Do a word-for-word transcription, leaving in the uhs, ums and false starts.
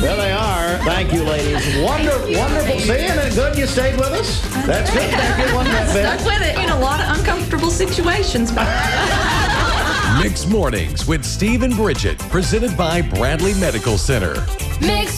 Well, they are. Thank you, ladies. Wonder, wonderful. See, and it good you stayed with us. That's good. Thank you. Wasn't that Stuck bad? with it in a lot of uncomfortable situations. Mixed Mornings with Steve and Bridget, presented by Bradley Medical Center. Mix